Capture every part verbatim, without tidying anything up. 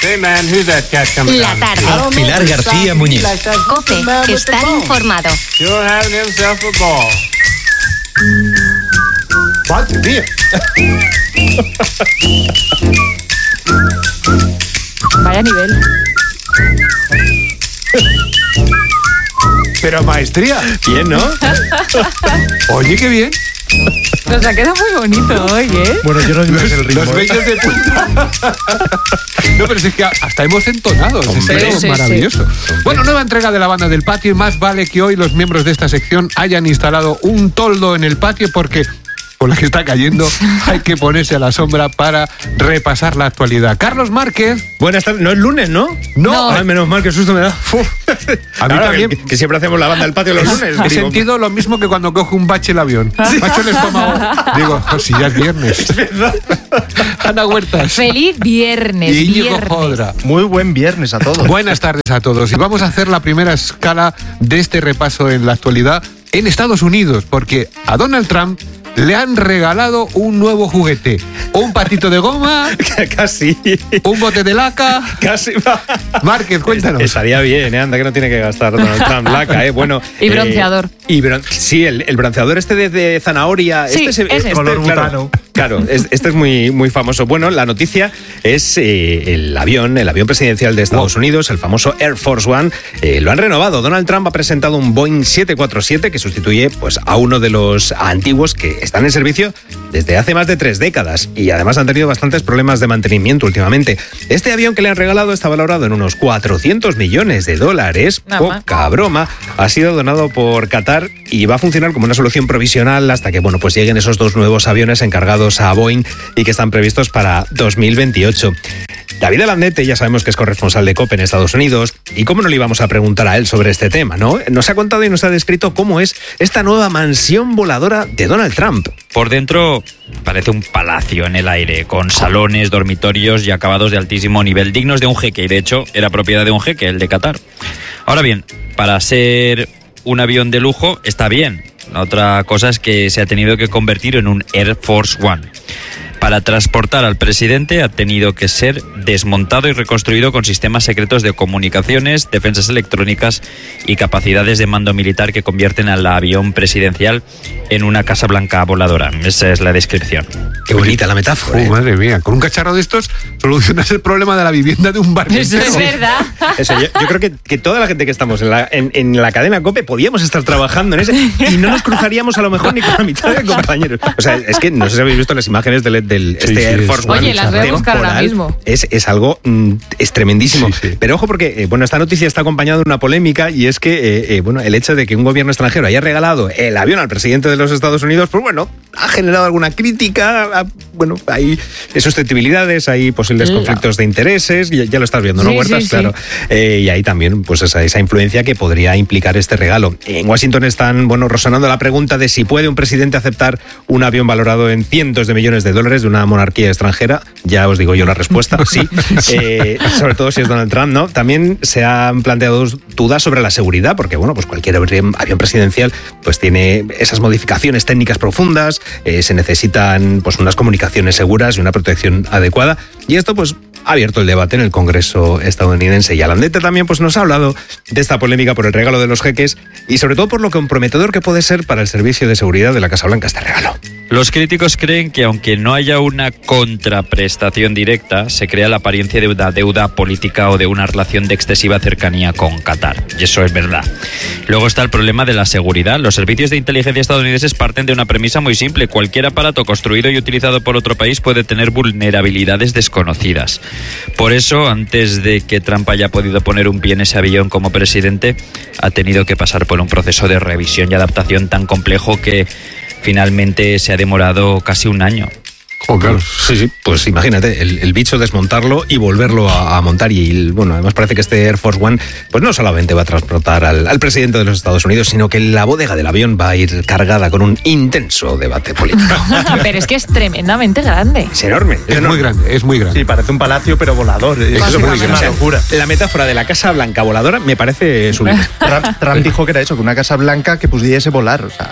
Hey man, who's that cat coming La tarde. Pilar García Muñiz. COPE, estar informado. Sure having himself a ball. ¡Madre mía! Vaya nivel. Pero maestría. Bien, ¿no? Oye, qué bien. Nos ha quedado muy bonito hoy, ¿eh? Bueno, yo no sé el ritmo. Los bellos de punta. No, pero es que hasta hemos entonado. Hombre, es sí, maravilloso. Bueno, nueva entrega de la banda del patio y más vale que hoy los miembros de esta sección hayan instalado un toldo en el patio porque con la que está cayendo hay que ponerse a la sombra para repasar la actualidad. Carlos Márquez. Buenas tardes. No es lunes, ¿no? No. Ay, menos mal, que susto me da. A mí Ahora, también. Que, que siempre hacemos la banda del patio los lunes. He Digo, sentido lo mismo que cuando cojo un bache el avión. Bache el estómago. Digo, pues si ya es viernes. Es verdad. Ana Huertas. Feliz viernes, Y Íñigo viernes. Jodra. Muy buen viernes a todos. Buenas tardes a todos. Y vamos a hacer la primera escala de este repaso en la actualidad en Estados Unidos, porque a Donald Trump le han regalado un nuevo juguete. Un patito de goma, Casi. un bote de laca. Casi. Márquez, cuéntanos. Estaría bien, ¿eh? Anda que no tiene que gastar Donald Trump laca, ¿eh? Bueno. Y bronceador. Eh, y bron- sí, el, el bronceador este de, de zanahoria. Sí, este se- ese. este, Color claro, butano. Claro, es- este es muy, muy famoso. Bueno, la noticia es eh, el avión, el avión presidencial de Estados Unidos, el famoso Air Force One. Eh, lo han renovado. Donald Trump ha presentado un Boeing siete cuatro siete que sustituye pues, a uno de los antiguos que están en servicio desde hace más de tres décadas y además han tenido bastantes problemas de mantenimiento últimamente. Este avión que le han regalado está valorado en unos cuatrocientos millones de dólares. Nada más. Poca broma. Ha sido donado por Qatar y va a funcionar como una solución provisional hasta que bueno, pues lleguen esos dos nuevos aviones encargados a Boeing y que están previstos para dos mil veintiocho. David Alandete, ya sabemos que es corresponsal de COPE en Estados Unidos, y cómo no le íbamos a preguntar a él sobre este tema, ¿no? Nos ha contado y nos ha descrito cómo es esta nueva mansión voladora de Donald Trump. Por dentro parece un palacio en el aire, con salones, dormitorios y acabados de altísimo nivel, dignos de un jeque, y de hecho era propiedad de un jeque, el de Qatar. Ahora bien, para ser un avión de lujo está bien. La otra cosa es que se ha tenido que convertir en un Air Force One. Para transportar al presidente ha tenido que ser desmontado y reconstruido con sistemas secretos de comunicaciones, defensas electrónicas y capacidades de mando militar que convierten al avión presidencial en una Casa Blanca voladora. Esa es la descripción. Qué bonita la metáfora. Oh, ¿eh? madre mía, con un cacharro de estos solucionas el problema de la vivienda de un barrio. Eso es entero. verdad. Eso, yo, yo creo que, que toda la gente que estamos en la, en, en la cadena COPE podíamos estar trabajando en ese y no nos cruzaríamos a lo mejor ni con la mitad de compañeros. O sea, es que no sé si habéis visto las imágenes del, del Sí, este sí, Air es- Force One. Oye, las voy a buscar ahora temporal. mismo. Es, es algo, mm, es tremendísimo. Sí, sí. Pero ojo porque, eh, bueno, esta noticia está acompañada de una polémica y es que, eh, eh, bueno, el hecho de que un gobierno extranjero haya regalado el avión al presidente de los Estados Unidos, pues bueno, ha generado alguna crítica, ha- bueno, hay susceptibilidades, hay posibles La- conflictos de intereses, ya, ya lo estás viendo, ¿no, Sí, Huertas? sí, sí. Claro. Eh, y ahí también, pues esa, esa influencia que podría implicar este regalo. En Washington están, bueno, resonando la pregunta de si puede un presidente aceptar un avión valorado en cientos de millones de dólares de una monarquía extranjera. Ya os digo yo la respuesta, sí. Eh, sobre todo si es Donald Trump, ¿no? También se han planteado dudas sobre la seguridad, porque, bueno, pues cualquier avión avión presidencial pues tiene esas modificaciones técnicas profundas, eh, se necesitan pues unas comunicaciones seguras y una protección adecuada. Y esto, pues, ha abierto el debate en el Congreso estadounidense. Y Alandete también pues, nos ha hablado de esta polémica por el regalo de los jeques y sobre todo por lo comprometedor que puede ser para el servicio de seguridad de la Casa Blanca este regalo. Los críticos creen que aunque no haya una contraprestación directa, se crea la apariencia de una deuda política o de una relación de excesiva cercanía con Qatar. Y eso es verdad. Luego está el problema de la seguridad. Los servicios de inteligencia estadounidenses parten de una premisa muy simple. Cualquier aparato construido y utilizado por otro país puede tener vulnerabilidades desconocidas. Por eso, antes de que Trump haya podido poner un pie en ese avión como presidente, ha tenido que pasar por un proceso de revisión y adaptación tan complejo que finalmente se ha demorado casi un año. Oh, claro. Sí, sí, pues imagínate, el, el bicho desmontarlo y volverlo a, a montar. Y el- bueno, además parece que este Air Force One pues no solamente va a transportar al, al presidente de los Estados Unidos, sino que la bodega del avión va a ir cargada con un intenso debate político. Pero es que es tremendamente grande. Es enorme. Es muy grande, es muy grande. Sí, parece un palacio, pero volador. Es Eso es muy una grande. locura. La metáfora de la Casa Blanca voladora me parece sublime. Trump, Trump dijo que era eso, que una casa blanca que pudiese volar. O sea,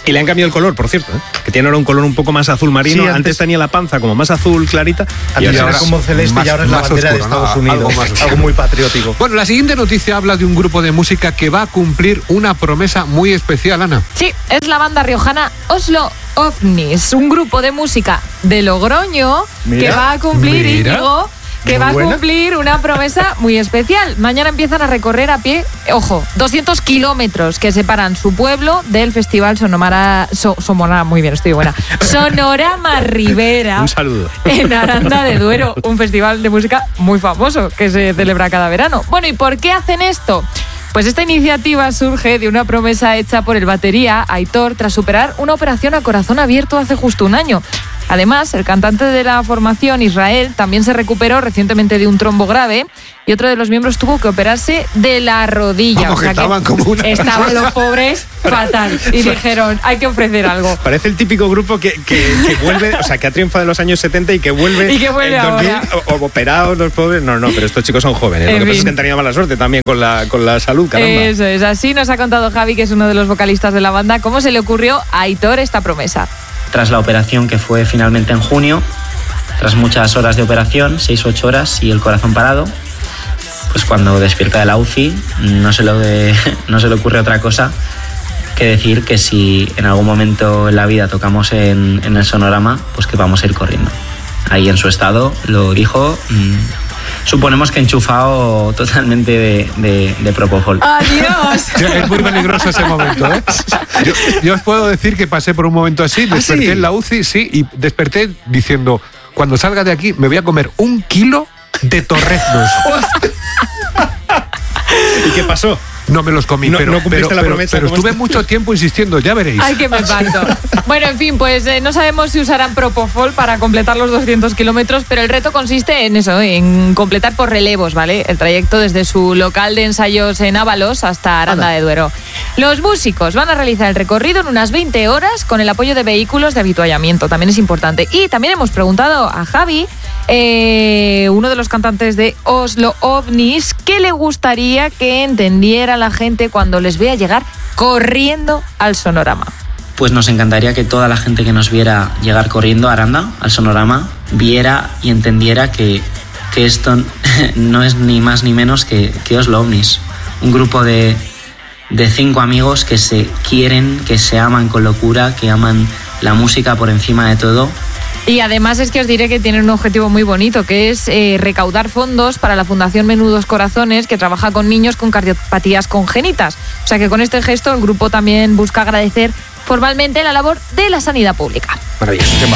Y le han cambiado el color, por cierto, ¿eh? Que tiene ahora un color un poco más azul marino. Sí, antes, antes tenía la panza como más azul clarita. Antes y ahora, era ahora como celeste más- y ahora es la más bandera oscuro, de ¿no? Estados Unidos. Algo más oscuro. Algo muy patriótico. Bueno, la siguiente noticia habla de un grupo de música que va a cumplir una promesa muy especial, Ana. Sí, es la banda riojana Oslo Ovnis, un grupo de música de Logroño Mira, que va a cumplir, mira. Íñigo, que Muy va a buena. cumplir una promesa muy especial. Mañana empiezan a recorrer a pie, ojo, doscientos kilómetros que separan su pueblo del festival Sonomara, so, Somora, muy bien, estoy buena, Sonorama Rivera. un saludo. En Aranda de Duero, un festival de música muy famoso que se celebra cada verano. Bueno, ¿y por qué hacen esto? Pues esta iniciativa surge de una promesa hecha por el batería Aitor tras superar una operación a corazón abierto hace justo un año. Además, el cantante de la formación, Israel, también se recuperó recientemente de un trombo grave y otro de los miembros tuvo que operarse de la rodilla. Vamos, que estaban como una- estaban los pobres fatal y dijeron, hay que ofrecer algo. Parece el típico grupo que, que, que vuelve, o sea, que ha triunfado en los años setenta y que vuelve Y que vuelve en dos mil, ahora. o, o operados los pobres. No, no, pero estos chicos son jóvenes. En Lo que pasa es fin. que han tenido mala suerte también con la, con la salud, caramba. Eso es, así nos ha contado Javi, que es uno de los vocalistas de la banda, cómo se le ocurrió a Aitor esta promesa. Tras la operación que fue finalmente en junio, tras muchas horas de operación, seis u ocho horas y el corazón parado, pues cuando despierta de la U C I no se, lo de- no se le ocurre otra cosa que decir que si en algún momento en la vida tocamos en, en el Sonorama, pues que vamos a ir corriendo. Ahí en su estado lo dijo, mmm, suponemos que enchufado totalmente de, de, de Propofol. ¡Adiós! Sí, es muy peligroso ese momento, ¿eh? Yo, yo os puedo decir que pasé por un momento así, desperté sí? en la U C I, sí, y desperté diciendo, cuando salga de aquí me voy a comer un kilo de torreznos. ¿Y qué pasó? No me los comí, No- pero, no cumpliste pero, la pero- promesa pero como estuve esta. mucho tiempo insistiendo, ya veréis. ¡Ay, que me parto! Bueno, en fin, pues eh, no sabemos si usarán Propofol para completar los doscientos kilómetros, pero el reto consiste en eso, en completar por relevos, ¿vale? El trayecto desde su local de ensayos en Ábalos hasta Aranda de Duero. Los músicos van a realizar el recorrido en unas veinte horas con el apoyo de vehículos de avituallamiento, también es importante. Y también hemos preguntado a Javi, eh, uno de los cantantes de Oslo Ovnis, qué le gustaría que entendiera la gente cuando les vea llegar corriendo al Sonorama. Pues nos encantaría que toda la gente que nos viera llegar corriendo a Aranda, al Sonorama, viera y entendiera que, que esto no es ni más ni menos que, que Oslo Ovnis. Un grupo de, de cinco amigos que se quieren, que se aman con locura, que aman la música por encima de todo. Y además es que os diré que tienen un objetivo muy bonito, que es eh, recaudar fondos para la Fundación Menudos Corazones, que trabaja con niños con cardiopatías congénitas. O sea que con este gesto el grupo también busca agradecer formalmente la labor de la sanidad pública. Maravilloso.